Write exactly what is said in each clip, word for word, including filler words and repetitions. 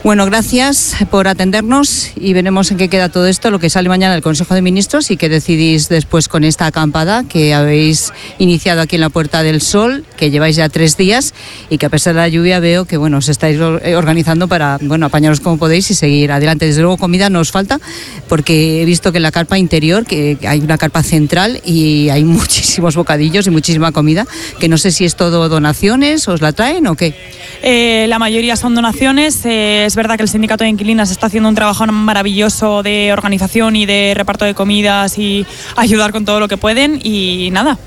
Bueno, gracias por atendernos y veremos en qué queda todo esto, lo que sale mañana del Consejo de Ministros y qué decidís después con esta acampada que habéis iniciado aquí en la Puerta del Sol, que lleváis ya tres días y que a pesar de la lluvia veo que bueno, os estáis organizando para bueno, apañaros como podéis y seguir adelante. Desde luego comida no os falta, porque he visto que en la carpa interior, que hay una carpa central y hay muchísimos bocadillos y muchísima comida, que no sé si es todo donaciones, ¿os la traen o qué? Eh, la mayoría son donaciones. Eh, es verdad que el sindicato de inquilinas está haciendo un trabajo maravilloso de organización y de reparto de comidas y ayudar con todo lo que pueden y nada.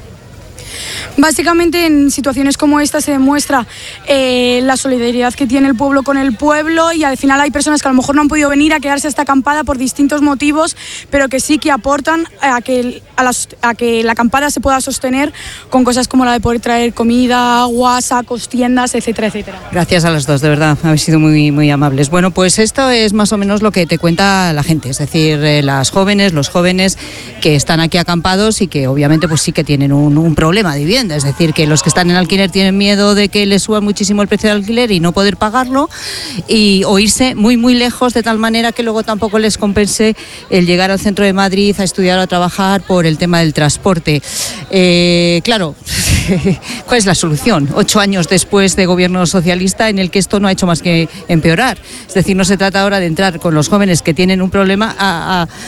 Básicamente en situaciones como esta se demuestra eh, la solidaridad que tiene el pueblo con el pueblo y al final hay personas que a lo mejor no han podido venir a quedarse a esta acampada por distintos motivos, pero que sí que aportan a que, a, las, a que la acampada se pueda sostener con cosas como la de poder traer comida, agua, sacos, tiendas, etcétera, etcétera. Gracias a las dos, de verdad, habéis sido muy, muy amables. Bueno, pues esto es más o menos lo que te cuenta la gente, es decir, eh, las jóvenes, los jóvenes que están aquí acampados y que obviamente pues sí que tienen un, un problema de vivienda. Es decir, que los que están en alquiler tienen miedo de que les suba muchísimo el precio del alquiler y no poder pagarlo y, o irse muy muy lejos de tal manera que luego tampoco les compense el llegar al centro de Madrid a estudiar o a trabajar por el tema del transporte. Eh, claro, ¿cuál es la solución? Ocho años después de gobierno socialista en el que esto no ha hecho más que empeorar. Es decir, no se trata ahora de entrar con los jóvenes que tienen un problema a, a,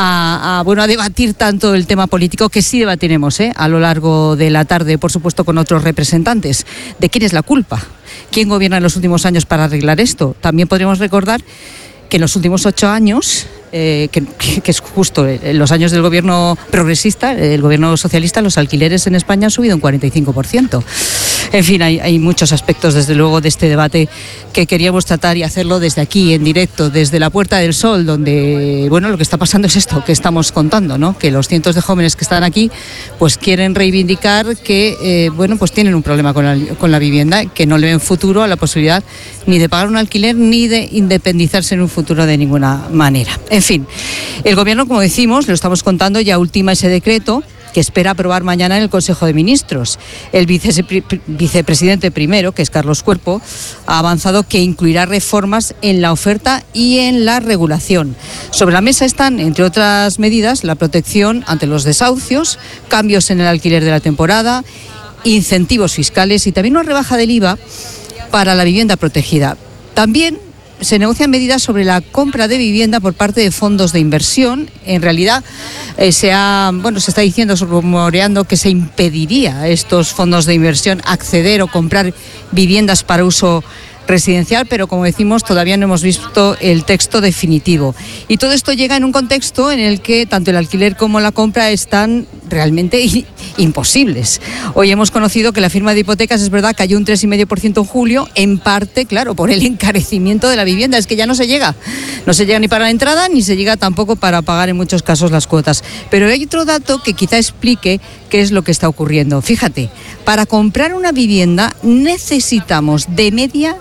a, a, bueno, a debatir tanto el tema político, que sí debatiremos ¿eh? a lo largo de la tarde, por supuesto con otros representantes. ¿De quién es la culpa? ¿Quién gobierna en los últimos años para arreglar esto? También podríamos recordar que en los últimos ocho años, eh, que, que es justo en los años del gobierno progresista, el gobierno socialista, los alquileres en España han subido un cuarenta y cinco por ciento. En fin, hay, hay muchos aspectos, desde luego, de este debate que queríamos tratar y hacerlo desde aquí, en directo, desde la Puerta del Sol, donde, bueno, lo que está pasando es esto que estamos contando, ¿no? Que los cientos de jóvenes que están aquí, pues quieren reivindicar que, eh, bueno, pues tienen un problema con la, con la vivienda, que no le ven futuro a la posibilidad ni de pagar un alquiler ni de independizarse en un futuro de ninguna manera. En fin, el Gobierno, como decimos, lo estamos contando, ya ultima ese decreto que espera aprobar mañana en el Consejo de Ministros. El vice, vicepresidente primero, que es Carlos Cuerpo, ha avanzado que incluirá reformas en la oferta y en la regulación. Sobre la mesa están, entre otras medidas, la protección ante los desahucios, cambios en el alquiler de la temporada, incentivos fiscales y también una rebaja del I V A para la vivienda protegida. También se negocian medidas sobre la compra de vivienda por parte de fondos de inversión. En realidad eh, se ha, bueno, se está diciendo, rumoreando que se impediría a estos fondos de inversión acceder o comprar viviendas para uso residencial, pero como decimos todavía no hemos visto el texto definitivo. Y todo esto llega en un contexto en el que tanto el alquiler como la compra están realmente imposibles. Hoy hemos conocido que la firma de hipotecas, es verdad, cayó un tres coma cinco por ciento en julio, en parte, claro, por el encarecimiento de la vivienda. Es que ya no se llega. No se llega ni para la entrada, ni se llega tampoco para pagar en muchos casos las cuotas. Pero hay otro dato que quizá explique qué es lo que está ocurriendo. Fíjate, para comprar una vivienda necesitamos de media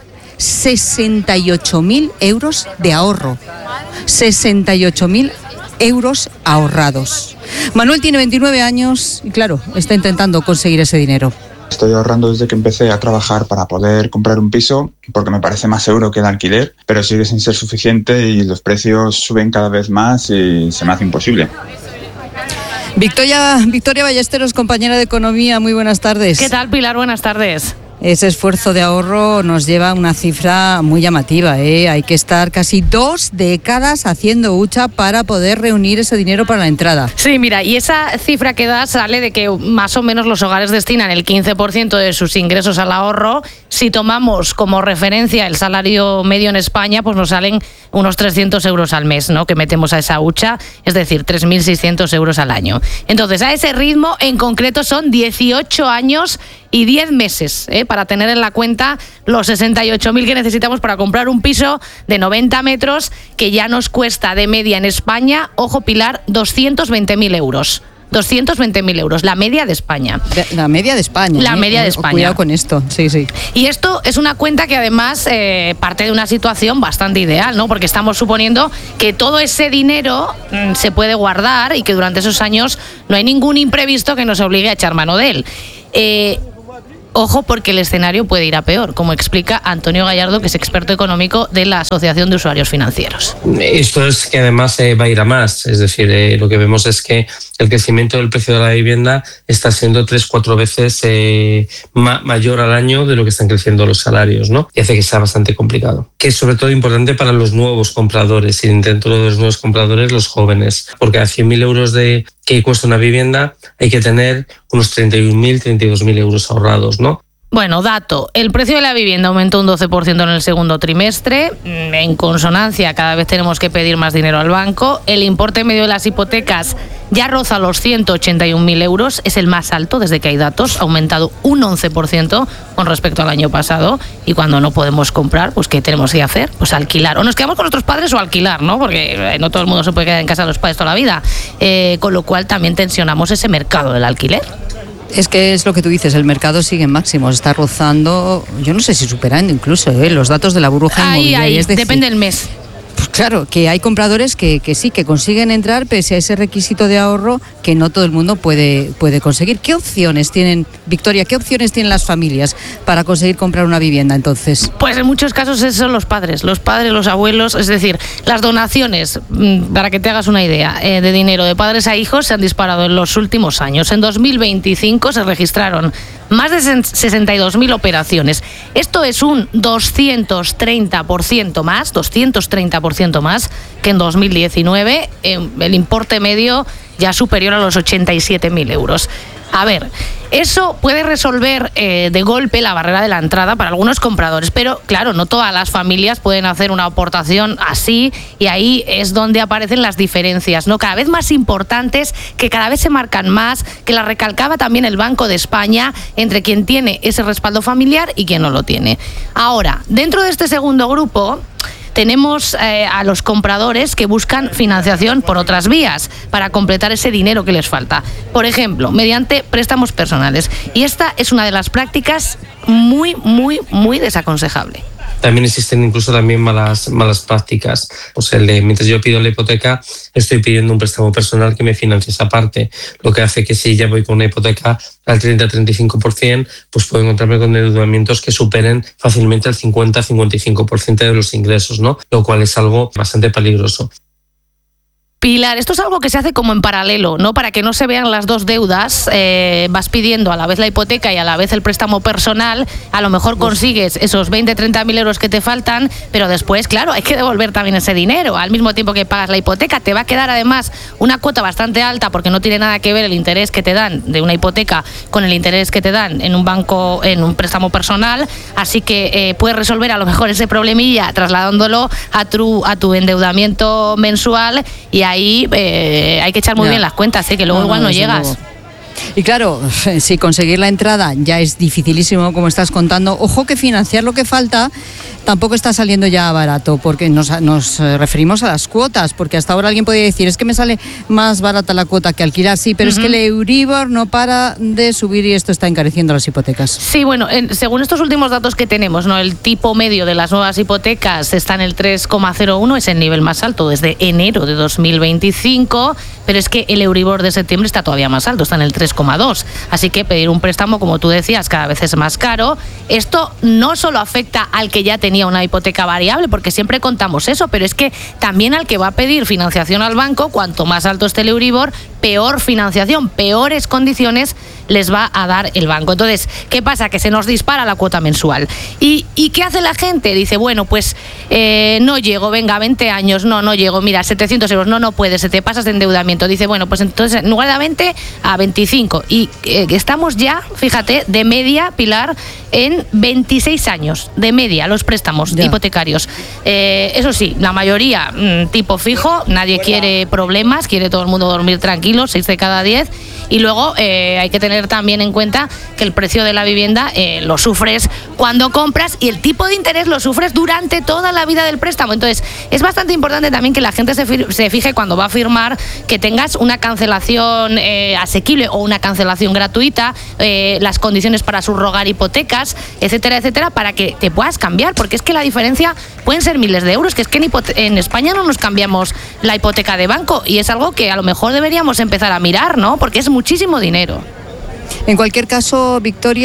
sesenta y ocho mil euros de ahorro. sesenta y ocho mil euros ahorrados. Manuel tiene veintinueve años y, claro, está intentando conseguir ese dinero. Estoy ahorrando desde que empecé a trabajar para poder comprar un piso, porque me parece más seguro que el alquiler, pero sigue sin ser suficiente y los precios suben cada vez más y se me hace imposible. Victoria, Victoria Ballesteros, compañera de Economía, muy buenas tardes. ¿Qué tal, Pilar? Buenas tardes. Ese esfuerzo de ahorro nos lleva a una cifra muy llamativa, ¿eh? Hay que estar casi dos décadas haciendo hucha para poder reunir ese dinero para la entrada. Sí, mira, y esa cifra que da sale de que más o menos los hogares destinan el quince por ciento de sus ingresos al ahorro. Si tomamos como referencia el salario medio en España, pues nos salen unos trescientos euros al mes, ¿no?, que metemos a esa hucha, es decir, tres mil seiscientos euros al año. Entonces, a ese ritmo en concreto son dieciocho años y diez meses, ¿eh?, para tener en la cuenta los sesenta y ocho mil que necesitamos para comprar un piso de noventa metros que ya nos cuesta de media en España, ojo Pilar, doscientos veinte mil euros. doscientos veinte mil euros, la media de España. La media de España. La ¿eh? media de España. Cuidado con esto, sí, sí. Y esto es una cuenta que además eh, parte de una situación bastante ideal, ¿no? Porque estamos suponiendo que todo ese dinero mmm, se puede guardar y que durante esos años no hay ningún imprevisto que nos obligue a echar mano de él. Eh, Ojo, porque el escenario puede ir a peor, como explica Antonio Gallardo, que es experto económico de la Asociación de Usuarios Financieros. Esto es que además eh, va a ir a más, es decir, eh, lo que vemos es que el crecimiento del precio de la vivienda está siendo tres, cuatro veces eh, ma- mayor al año de lo que están creciendo los salarios, ¿no? Y hace que sea bastante complicado. Que es sobre todo importante para los nuevos compradores y dentro de los nuevos compradores los jóvenes, porque a cien mil euros de que cuesta una vivienda hay que tener unos treinta y un mil, treinta y dos mil euros ahorrados, ¿no? Bueno, dato, el precio de la vivienda aumentó un doce por ciento en el segundo trimestre, en consonancia cada vez tenemos que pedir más dinero al banco, el importe medio de las hipotecas ya roza los ciento ochenta y un mil euros, es el más alto desde que hay datos, ha aumentado un once por ciento con respecto al año pasado, y cuando no podemos comprar, pues ¿qué tenemos que hacer? Pues alquilar, o nos quedamos con nuestros padres o alquilar, ¿no? Porque no todo el mundo se puede quedar en casa de los padres toda la vida, eh, con lo cual también tensionamos ese mercado del alquiler. Es que es lo que tú dices, el mercado sigue en máximos, está rozando, yo no sé si superando incluso ¿eh? los datos de la burbuja ahí, inmobiliaria. ahí, es decir, depende del mes. Pues claro, que hay compradores que, que sí, que consiguen entrar pese a ese requisito de ahorro que no todo el mundo puede, puede conseguir. ¿Qué opciones tienen, Victoria, qué opciones tienen las familias para conseguir comprar una vivienda entonces? Pues en muchos casos esos son los padres, los padres, los abuelos, es decir, las donaciones, para que te hagas una idea, eh, de dinero de padres a hijos se han disparado en los últimos años. En dos mil veinticinco se registraron más de sesenta y dos mil operaciones. Esto es un doscientos treinta por ciento más, doscientos treinta por ciento más que en dos mil diecinueve. Eh, el importe medio ya superior a los ochenta y siete mil euros. A ver, eso puede resolver eh, de golpe la barrera de la entrada para algunos compradores, pero claro, no todas las familias pueden hacer una aportación así, y ahí es donde aparecen las diferencias, ¿no? Cada vez más importantes, que cada vez se marcan más, que la recalcaba también el Banco de España, entre quien tiene ese respaldo familiar y quien no lo tiene. Ahora, dentro de este segundo grupo tenemos eh, a los compradores que buscan financiación por otras vías para completar ese dinero que les falta. Por ejemplo, mediante préstamos personales. Y esta es una de las prácticas muy, muy, muy desaconsejable. También existen incluso también malas, malas prácticas. Pues el de, mientras yo pido la hipoteca, estoy pidiendo un préstamo personal que me financie esa parte. Lo que hace que si ya voy con una hipoteca al treinta a treinta y cinco por ciento, pues puedo encontrarme con endeudamientos que superen fácilmente el cincuenta a cincuenta y cinco por ciento de los ingresos, ¿no? Lo cual es algo bastante peligroso. Pilar, esto es algo que se hace como en paralelo, ¿no? Para que no se vean las dos deudas, eh, vas pidiendo a la vez la hipoteca y a la vez el préstamo personal, a lo mejor consigues esos veinte, treinta mil euros que te faltan, pero después, claro, hay que devolver también ese dinero. Al mismo tiempo que pagas la hipoteca, te va a quedar además una cuota bastante alta, porque no tiene nada que ver el interés que te dan de una hipoteca con el interés que te dan en un banco, en un préstamo personal, así que eh, puedes resolver a lo mejor ese problemilla trasladándolo a tu, a tu endeudamiento mensual, y ahí eh, hay que echar muy ya. bien las cuentas, ¿eh? Que luego no, igual no, no llegas. Luego. Y claro, si conseguir la entrada ya es dificilísimo, como estás contando, ojo que financiar lo que falta tampoco está saliendo ya barato, porque nos, nos referimos a las cuotas, porque hasta ahora alguien podría decir, es que me sale más barata la cuota que alquilar, sí, pero uh-huh. es que el Euribor no para de subir y esto está encareciendo las hipotecas. Sí, bueno, en, según estos últimos datos que tenemos, ¿no? El tipo medio de las nuevas hipotecas está en el tres coma cero uno, es el nivel más alto desde enero de dos mil veinticinco, pero es que el Euribor de septiembre está todavía más alto, está en el tres coma dos, así que pedir un préstamo, como tú decías, cada vez es más caro. Esto no solo afecta al que ya tenía una hipoteca variable, porque siempre contamos eso, pero es que también al que va a pedir financiación al banco, cuanto más alto esté el Euribor, peor financiación, peores condiciones les va a dar el banco. Entonces, ¿qué pasa? Que se nos dispara la cuota mensual. ¿Y, y qué hace la gente? Dice, bueno, pues eh, no llego, venga, veinte años, no, no llego, mira, setecientos euros, no, no puedes, se te pasas de endeudamiento. Dice, bueno, pues entonces en lugar de a veinte, a veinticinco. Y eh, estamos ya, fíjate, de media, Pilar, en veintiséis años, de media, los préstamos ya. hipotecarios. Eh, eso sí, la mayoría mmm, tipo fijo, nadie quiere problemas, quiere todo el mundo dormir tranquilo, seis de cada diez. Y luego eh, hay que tener también en cuenta que el precio de la vivienda eh, lo sufres cuando compras, y el tipo de interés lo sufres durante toda la vida del préstamo. Entonces, es bastante importante también que la gente se, fir- se fije cuando va a firmar que tengas una cancelación eh, asequible o una cancelación gratuita, eh, las condiciones para subrogar hipotecas, etcétera, etcétera, para que te puedas cambiar, porque es que la diferencia pueden ser miles de euros, que es que en, hipote- en España no nos cambiamos la hipoteca de banco, y es algo que a lo mejor deberíamos empezar a mirar, ¿no? Porque es muchísimo dinero. En cualquier caso, Victoria,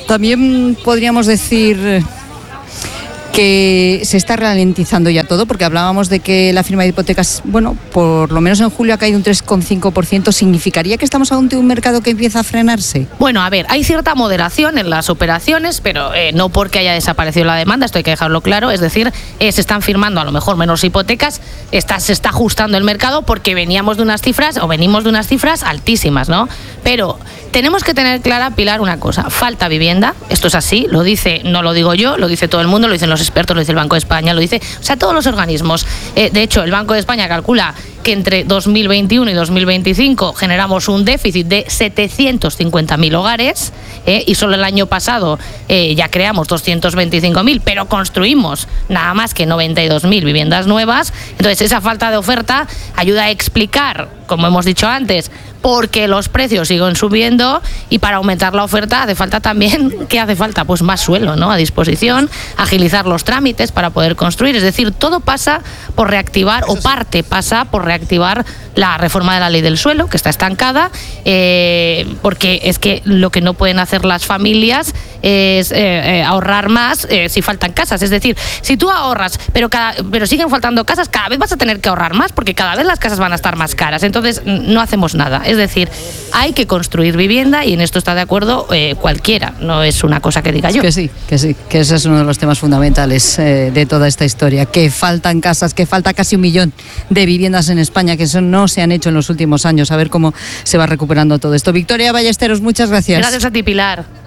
también podríamos decir que se está ralentizando ya todo, porque hablábamos de que la firma de hipotecas, bueno, por lo menos en julio ha caído un tres coma cinco por ciento. ¿Significaría que estamos ante un mercado que empieza a frenarse? Bueno, a ver, hay cierta moderación en las operaciones, pero eh, no porque haya desaparecido la demanda, esto hay que dejarlo claro, es decir, eh, se están firmando a lo mejor menos hipotecas, está, se está ajustando el mercado porque veníamos de unas cifras, o venimos de unas cifras altísimas, ¿no? Pero tenemos que tener clara, Pilar, una cosa, falta vivienda, esto es así, lo dice, no lo digo yo, lo dice todo el mundo, lo dicen los expertos, lo dice el Banco de España, lo dice, o sea, todos los organismos. Eh, de hecho, el Banco de España calcula que entre dos mil veintiuno y dos mil veinticinco generamos un déficit de setecientos cincuenta mil hogares, eh, y solo el año pasado eh, ya creamos doscientos veinticinco mil, pero construimos nada más que noventa y dos mil viviendas nuevas. Entonces, esa falta de oferta ayuda a explicar, como hemos dicho antes, porque los precios siguen subiendo, y para aumentar la oferta hace falta también, ¿qué hace falta? Pues más suelo, ¿no?, a disposición, agilizar los trámites para poder construir. Es decir, todo pasa por reactivar, o parte pasa por reactivar la reforma de la ley del suelo, que está estancada, eh, porque es que lo que no pueden hacer las familias es eh, eh, ahorrar más eh, si faltan casas. Es decir, si tú ahorras, pero, cada, pero siguen faltando casas, cada vez vas a tener que ahorrar más, porque cada vez las casas van a estar más caras. Entonces, no hacemos nada. Es decir, hay que construir vivienda, y en esto está de acuerdo eh, cualquiera, no es una cosa que diga yo. Que sí, que sí, que ese es uno de los temas fundamentales eh, de toda esta historia, que faltan casas, que falta casi un millón de viviendas en España, que eso no se han hecho en los últimos años. A ver cómo se va recuperando todo esto. Victoria Ballesteros, muchas gracias. Gracias a ti, Pilar.